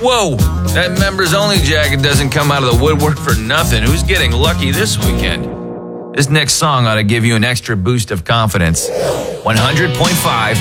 Whoa, that members only jacket doesn't come out of the woodwork for nothing. Who's getting lucky this weekend? This next song ought to give you an extra boost of confidence. 100.5